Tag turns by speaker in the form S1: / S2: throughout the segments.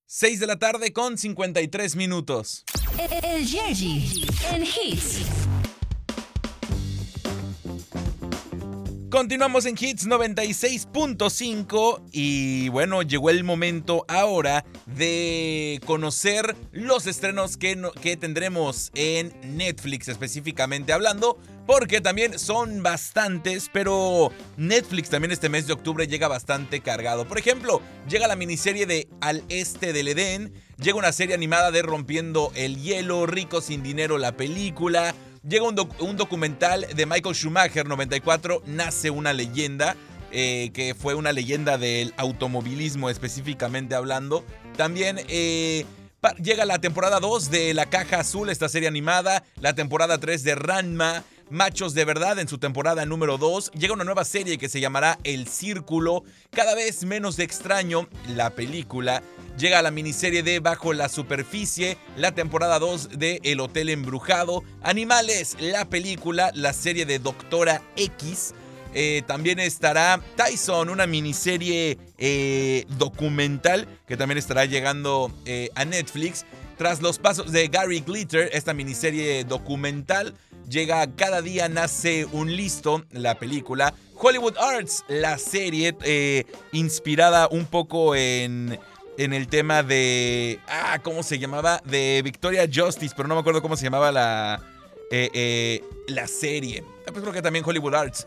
S1: 6 de la tarde con 53 minutos.
S2: El Yerji en Hits.
S1: Continuamos en Hits 96.5 y bueno, llegó el momento ahora de conocer los estrenos que tendremos en Netflix, específicamente hablando, porque también son bastantes, pero Netflix también este mes de octubre llega bastante cargado. Por ejemplo, llega la miniserie de Al Este del Edén, llega una serie animada de Rompiendo el Hielo, Rico sin Dinero la película. Llega un documental de Michael Schumacher, 94, Nace una leyenda, que fue una leyenda del automovilismo específicamente hablando. También llega la temporada 2 de La Caja Azul, esta serie animada, la temporada 3 de Ranma, Machos de Verdad en su temporada número 2. Llega una nueva serie que se llamará El Círculo, cada vez menos extraño, la película. Llega la miniserie de Bajo la Superficie, la temporada 2 de El Hotel Embrujado, Animales, la película, la serie de Doctora X. También estará Tyson, una miniserie documental que también estará llegando a Netflix. Tras los pasos de Gary Glitter, esta miniserie documental, llega Cada día nace un listo, la película. Hollywood Arts, la serie inspirada un poco en el tema de... ¿cómo se llamaba? De Victoria Justice, pero no me acuerdo cómo se llamaba la serie. Pues creo que también Hollywood Arts.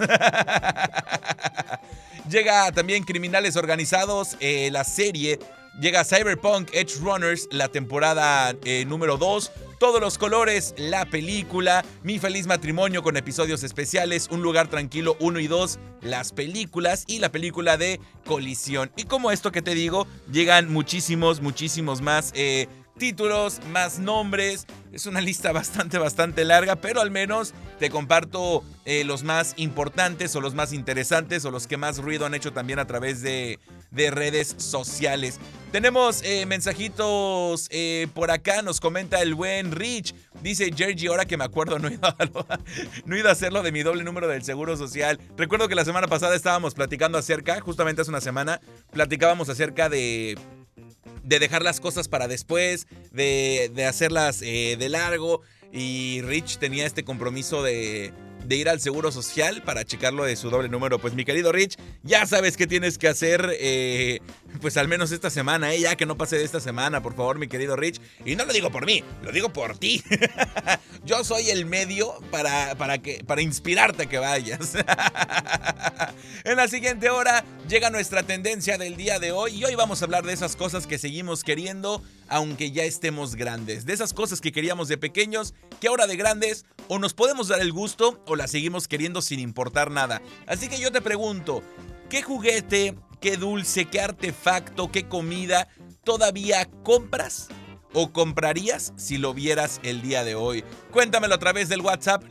S1: Llega también Criminales Organizados, la serie. Llega Cyberpunk Edge Runners, la temporada número 2. Todos los colores, la película. Mi feliz matrimonio con episodios especiales. Un lugar tranquilo 1 y 2, las películas. Y la película de Colisión. Y como esto que te digo, llegan muchísimos más títulos, más nombres. Es una lista bastante larga, pero al menos te comparto los más importantes o los más interesantes o los que más ruido han hecho también a través de redes sociales. Tenemos mensajitos por acá, nos comenta el buen Rich. Dice Yerji, ahora que me acuerdo, no he ido a hacerlo de mi doble número del Seguro Social. Recuerdo que la semana pasada estábamos platicando acerca, justamente hace una semana, platicábamos acerca de dejar las cosas para después, de hacerlas de largo. Y Rich tenía este compromiso de ir al Seguro Social para checarlo de su doble número. Pues mi querido Rich, ya sabes qué tienes que hacer, pues al menos esta semana, ya que no pase de esta semana, por favor, mi querido Rich. Y no lo digo por mí, lo digo por ti. Yo soy el medio para inspirarte a que vayas. En la siguiente hora llega nuestra tendencia del día de hoy. Y hoy vamos a hablar de esas cosas que seguimos queriendo, aunque ya estemos grandes. De esas cosas que queríamos de pequeños, que ahora de grandes o nos podemos dar el gusto o las seguimos queriendo sin importar nada. Así que yo te pregunto, ¿qué juguete, qué dulce, qué artefacto, qué comida todavía compras o comprarías si lo vieras el día de hoy? Cuéntamelo a través del WhatsApp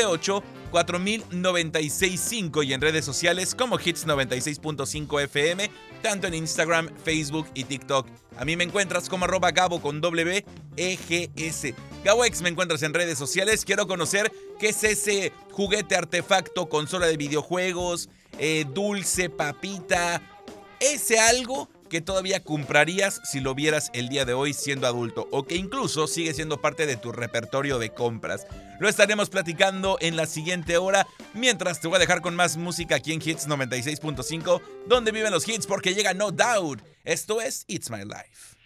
S1: 998-40965 y en redes sociales como Hits 96.5 FM, tanto en Instagram, Facebook y TikTok. A mí me encuentras como @Gabo con WEGS. GaboX me encuentras en redes sociales. Quiero conocer qué es ese juguete, artefacto, consola de videojuegos, dulce, papita, ese algo que todavía comprarías si lo vieras el día de hoy siendo adulto o que incluso sigue siendo parte de tu repertorio de compras. Lo estaremos platicando en la siguiente hora. Mientras te voy a dejar con más música aquí en Hits 96.5, donde viven los hits porque llega No Doubt. Esto es It's My Life.